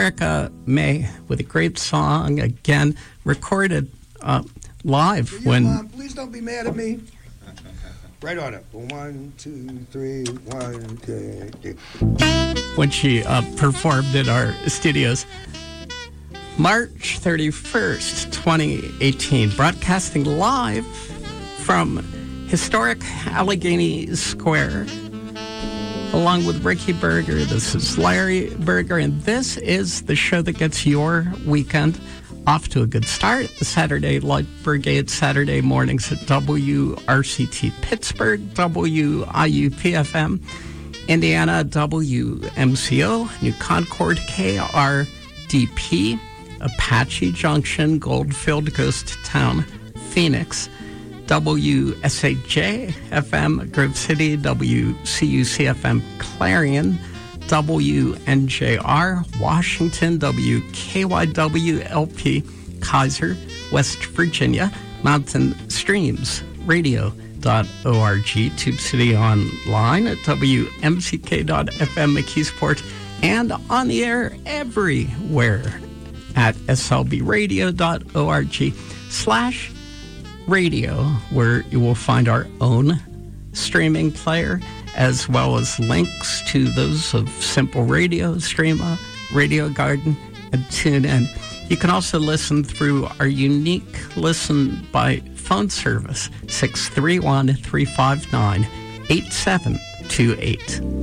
Erica May with a great song, again, recorded live when... Please don't be mad at me. Right on it. 1, 2, 3, 1, 2, 3. When she performed in our studios. March 31st, 2018, broadcasting live from historic Allegheny Square, along with Ricky Berger. This is Larry Berger, and this is the show that gets your weekend off to a good start. The Saturday Light Brigade, Saturday mornings at WRCT Pittsburgh, WIUP-FM, Indiana, WMCO, New Concord, KRDP, Apache Junction, Goldfield, Ghost Town, Phoenix, WSAJ-FM, Grove City, WCUC-FM, Clarion, WNJR, Washington, WKYW-LP, Kaiser, West Virginia, Mountain Streams, Radio.org, Tube City Online at WMCK.FM, McKeesport, and on the air everywhere at slbradio.org/radio, where you will find our own streaming player, as well as links to those of Simple Radio, Streama, Radio Garden, and TuneIn. You can also listen through our unique listen by phone service, 631-359-8728.